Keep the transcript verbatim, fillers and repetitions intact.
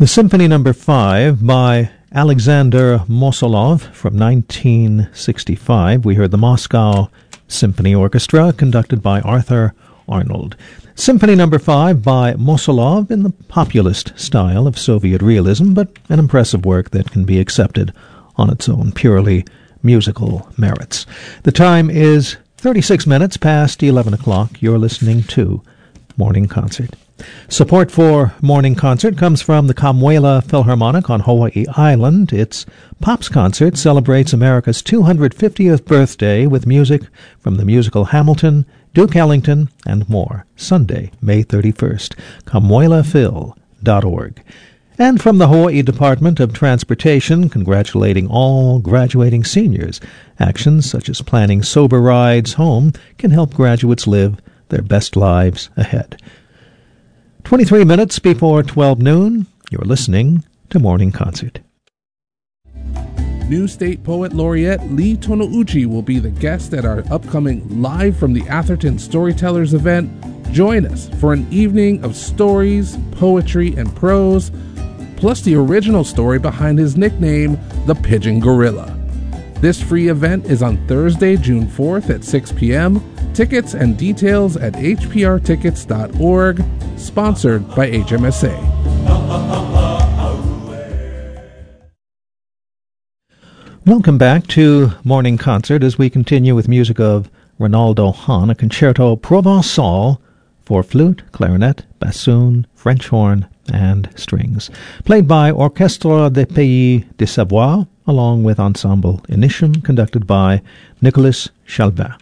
The Symphony Number five by Alexander Mosolov from nineteen sixty-five. We heard the Moscow Symphony Orchestra, conducted by Arthur Arnold. Symphony Number five by Mosolov in the populist style of Soviet realism, but an impressive work that can be accepted on its own purely musical merits. The time is thirty-six minutes past eleven o'clock. You're listening to Morning Concert. Support for Morning Concert comes from the Kamuela Philharmonic on Hawaii Island. Its Pops Concert celebrates America's two hundred fiftieth birthday with music from the musical Hamilton, Duke Ellington, and more. Sunday, May thirty-first. kamuela phil dot org. And from the Hawaii Department of Transportation, congratulating all graduating seniors. Actions such as planning sober rides home can help graduates live their best lives ahead. twenty-three minutes before twelve noon, you're listening to Morning Concert. New State Poet Laureate Lee Tonouchi will be the guest at our upcoming Live from the Atherton Storytellers event. Join us for an evening of stories, poetry, and prose, plus the original story behind his nickname, the Pigeon Gorilla. This free event is on Thursday, June fourth at six p.m. Tickets and details at h p r tickets dot org, sponsored by H M S A. Welcome back to Morning Concert as we continue with music of Ronaldo Hahn, a concerto Provençal for flute, clarinet, bassoon, French horn, and strings, played by Orchestre des Pays de Savoie, along with Ensemble Initium, conducted by Nicolas Chalbin.